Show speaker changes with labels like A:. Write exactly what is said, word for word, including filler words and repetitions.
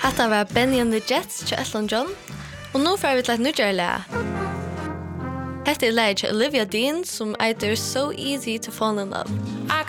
A: Hatta var Benny and the Jets til Elton John. Og nå får vi til et nødgjør lære. Hette er lære til Olivia Dean som eiter So Easy to Fall in Love.
B: I